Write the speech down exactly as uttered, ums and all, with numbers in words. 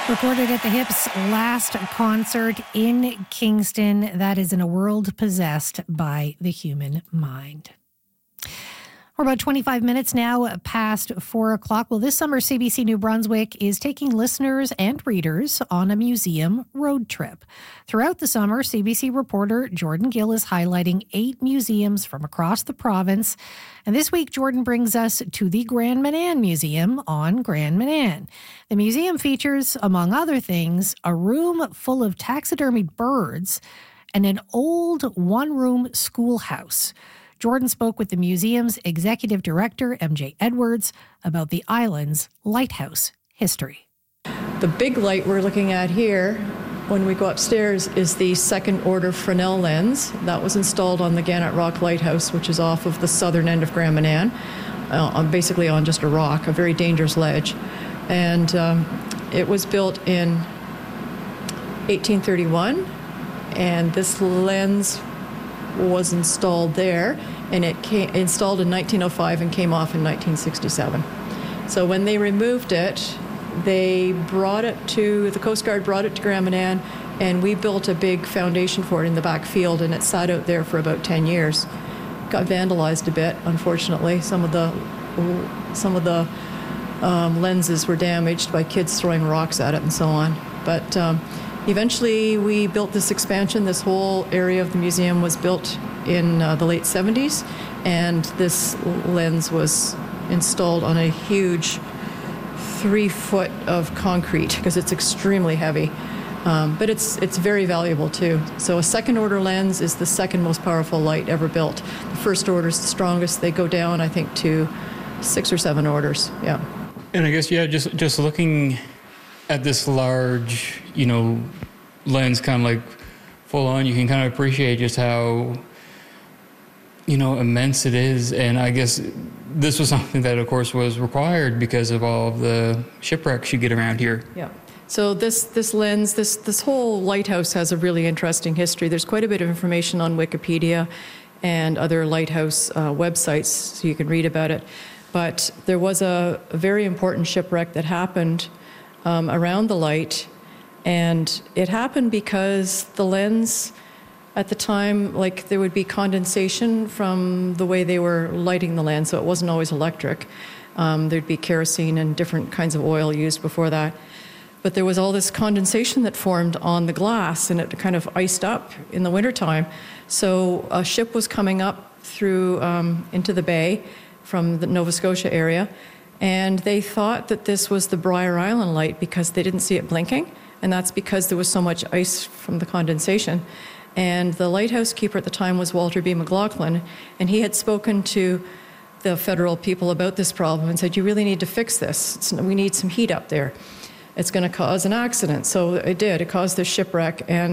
Recorded at the Hips' last concert in Kingston. That is in a world possessed by the human mind. We're about twenty-five minutes now past four o'clock. Well, this summer, C B C New Brunswick is taking listeners and readers on a museum road trip. Throughout the summer, C B C reporter Jordan Gill is highlighting eight museums from across the province. And this week, Jordan brings us to the Grand Manan Museum on Grand Manan. The museum features, among other things, a room full of taxidermied birds and an old one-room schoolhouse. Jordan spoke with the museum's executive director, M J Edwards, about the island's lighthouse history. The big light we're looking at here, when we go upstairs, is the second order Fresnel lens. That was installed on the Gannett Rock Lighthouse, which is off of the southern end of Grand Manan, uh, basically on just a rock, a very dangerous ledge. And um, it was built in eighteen thirty-one, and this lens was installed there, and it came installed in nineteen oh five and came off in nineteen sixty-seven. So when they removed it, they brought it to, the Coast Guard brought it to Grand Manan, and we built a big foundation for it in the back field, and it sat out there for about ten years. Got vandalized a bit, unfortunately. Some of the some of the um, lenses were damaged by kids throwing rocks at it and so on. But um, eventually, we built this expansion. This whole area of the museum was built in uh, the late seventies, and this lens was installed on a huge three foot of concrete because it's extremely heavy. Um, but it's it's very valuable too. So a second order lens is the second most powerful light ever built. The first order is the strongest. They go down, I think, to six or seven orders. Yeah. And I guess, yeah, just just looking at this large, you know, lens kind of like full on, you can kind of appreciate just how, you know, immense it is. And I guess this was something that, of course, was required because of all of the shipwrecks you get around here. Yeah. So this this lens, this this whole lighthouse has a really interesting history. There's quite a bit of information on Wikipedia and other lighthouse uh, websites, so you can read about it. But there was a, a very important shipwreck that happened Um, around the light, and it happened because the lens at the time, like there would be condensation from the way they were lighting the lens, so it wasn't always electric. Um, there'd be kerosene and different kinds of oil used before that. But there was all this condensation that formed on the glass, and it kind of iced up in the wintertime. So a ship was coming up through um, into the bay from the Nova Scotia area, and they thought that this was the Briar Island light because they didn't see it blinking, and that's because there was so much ice from the condensation. And the lighthouse keeper at the time was Walter B. McLaughlin, and he had spoken to the federal people about this problem and said, you really need to fix this. It's, we need some heat up there. It's going to cause an accident. So it did. It caused this shipwreck, and